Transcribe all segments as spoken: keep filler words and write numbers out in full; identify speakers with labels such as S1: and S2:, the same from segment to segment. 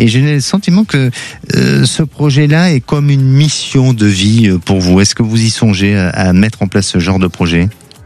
S1: Et j'ai le sentiment que euh, ce projet-là est comme une mission de vie pour vous. Est-ce que vous y songez à, à mettre en place ce genre de projet ?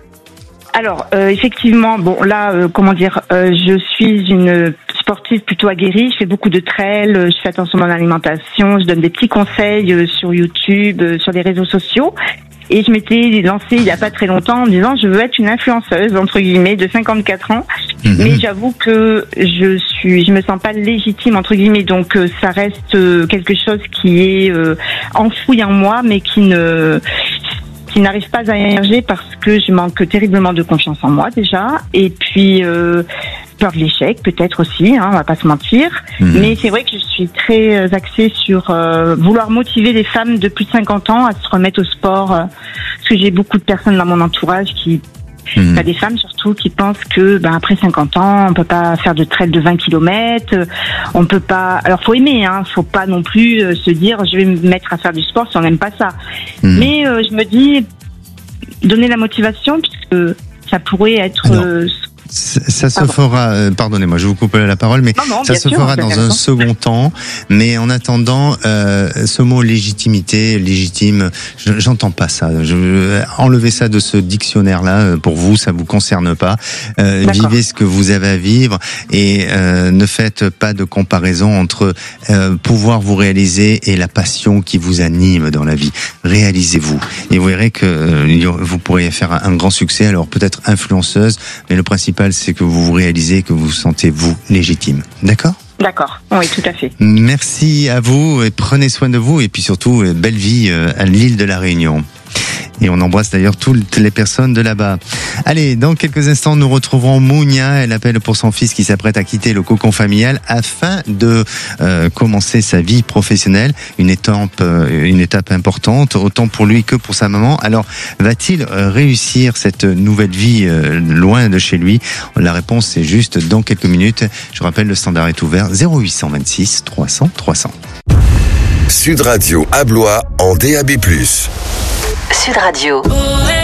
S2: Alors, euh, effectivement, bon, là, euh, comment dire, euh, je suis une sportive plutôt aguerrie. Je fais beaucoup de trail, je fais attention à mon alimentation, je donne des petits conseils euh, sur YouTube, euh, sur les réseaux sociaux. Et je m'étais lancée il y a pas très longtemps en disant je veux être une influenceuse entre guillemets de cinquante-quatre ans. Mmh. Mais j'avoue que je suis, je me sens pas légitime entre guillemets. Donc euh, ça reste euh, quelque chose qui est euh, enfoui en moi, mais qui ne qui n'arrive pas à émerger parce que je manque terriblement de confiance en moi déjà. Et puis euh, peur de l'échec peut-être aussi, hein, on va pas se mentir. Mmh. Mais c'est vrai que je suis très axée sur euh, vouloir motiver les femmes de plus de cinquante ans à se remettre au sport. Euh, parce que j'ai beaucoup de personnes dans mon entourage qui, mmh. des femmes surtout, qui pensent que ben après cinquante ans, on peut pas faire de trail de vingt kilomètres, on peut pas. Alors faut aimer, hein, faut pas non plus euh, se dire je vais me mettre à faire du sport si on n'aime pas ça. Mmh. Mais euh, je me dis donner la motivation puisque ça pourrait être. Euh,
S1: Ça, ça se fera, euh, pardonnez-moi, je vous coupe la parole, mais
S2: non, non,
S1: ça se
S2: sûr,
S1: fera dans un second temps. Mais en attendant, euh, ce mot légitimité, légitime, je, j'entends pas ça. Je, enlevez ça de ce dictionnaire-là. Pour vous, ça vous concerne pas. Euh, vivez ce que vous avez à vivre et euh, ne faites pas de comparaison entre euh, pouvoir vous réaliser et la passion qui vous anime dans la vie. Réalisez-vous et vous verrez que euh, vous pourriez faire un, un grand succès. Alors peut-être influenceuse, mais le principe c'est que vous vous réalisez, que vous vous sentez, vous, légitime. D'accord ?
S2: D'accord, oui, tout à fait.
S1: Merci à vous et prenez soin de vous et puis surtout, belle vie à l'île de la Réunion. Et on embrasse d'ailleurs toutes les personnes de là-bas. Allez, dans quelques instants, nous retrouverons Mounia. Elle appelle pour son fils qui s'apprête à quitter le cocon familial afin de euh, commencer sa vie professionnelle. Une étape, euh, une étape importante, autant pour lui que pour sa maman. Alors, va-t-il euh, réussir cette nouvelle vie euh, loin de chez lui ? La réponse, c'est juste dans quelques minutes. Je rappelle, le standard est ouvert zéro huit cent vingt-six trois cents trois cents.
S3: Sud Radio à Blois en D A B plus.
S4: Sud Radio.